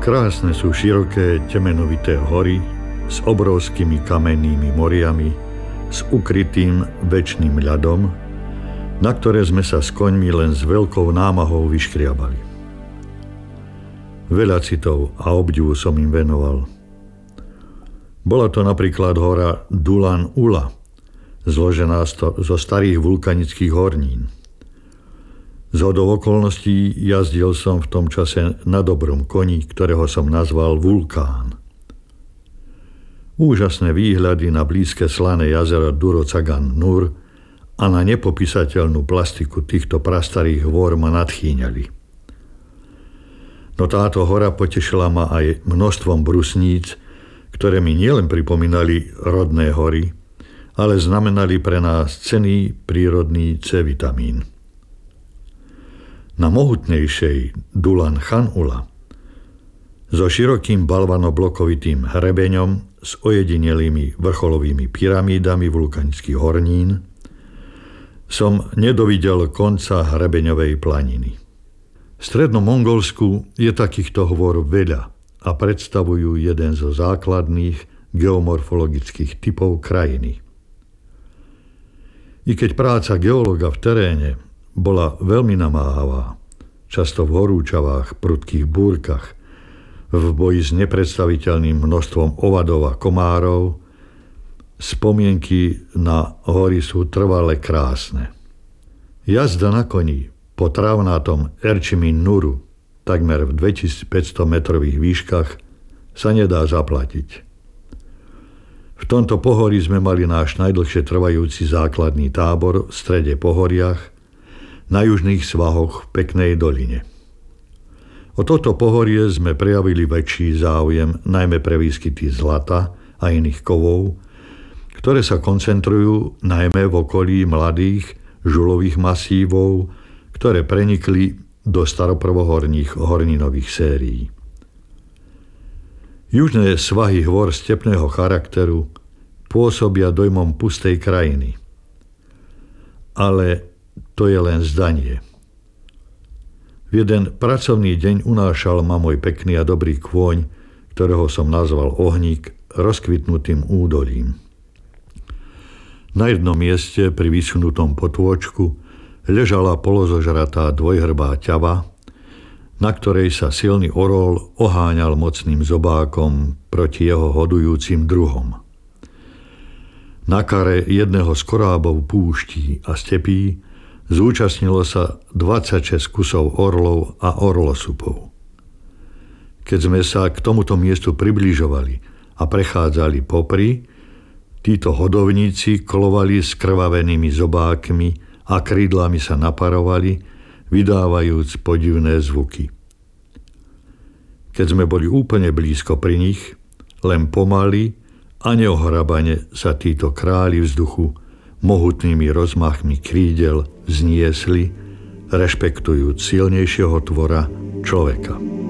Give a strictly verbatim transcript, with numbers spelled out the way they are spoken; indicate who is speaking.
Speaker 1: Krásne sú široké temenovité hory s obrovskými kamennými moriami, s ukrytým večným ľadom, na ktoré sme sa s koňmi len s veľkou námahou vyškriabali. Veľa citov a obdivu som im venoval. Bola to napríklad hora Dulan Ula, zložená zo starých vulkanických hornín. Zhodou okolností jazdil som v tom čase na dobrom koni, ktorého som nazval Vulkán. Úžasné výhľady na blízke slané jazero Durocagan Nur a na nepopísateľnú plastiku týchto prastarých hôr ma nadchýňali. No táto hora potešila ma aj množstvom brusníc, ktoré mi nielen pripomínali rodné hory, ale znamenali pre nás cenný prírodný C-vitamín. Na mohutnejšej Dulan Khan Ula so širokým balvanoblokovitým hrebeňom s ojedinelými vrcholovými pyramídami vulkanických hornín som nedovidel konca hrebeňovej planiny. V strednom Mongolsku je takýchto hôr veľa a predstavujú jeden zo základných geomorfologických typov krajiny. I keď práca geológa v teréne bola veľmi namáhavá, často v horúčavách, prudkých búrkach, v boji s nepredstaviteľným množstvom ovadov a komárov, spomienky na hory sú trvale krásne. Jazda na koni po trávnatom Erčimin Nuru, takmer v dvetisícpäťsto metrových výškach, sa nedá zaplatiť. V tomto pohorí sme mali náš najdlhšie trvajúci základný tábor v strede pohoriach, na južných svahoch v peknej doline. O toto pohorie sme prejavili väčší záujem najmä pre výskyty zlata a iných kovov, ktoré sa koncentrujú najmä v okolí mladých žulových masívov, ktoré prenikli do staroprvohorných horninových sérií. Južné svahy hôr stepného charakteru pôsobia dojmom pustej krajiny. Ale to je len zdanie. V jeden pracovný deň unášal ma môj pekný a dobrý kôň, ktorého som nazval Ohník, rozkvitnutým údolím. Na jednom mieste pri vysunutom potôčku ležala polozožratá dvojhrbá ťava, na ktorej sa silný orol oháňal mocným zobákom proti jeho hodujúcim druhom. Na kare jedného z korábov púští a stepí zúčastnilo sa dvadsaťšesť kusov orlov a orlosupov. Keď sme sa k tomuto miestu približovali a prechádzali popri, títo hodovníci kolovali s krvavenými zobákmi a krídlami sa naparovali, vydávajúc podivné zvuky. Keď sme boli úplne blízko pri nich, len pomaly a neohrabane sa títo králi vzduchu mohutnými rozmachmi krídel vzniesli, rešpektujúc silnejšieho tvora človeka.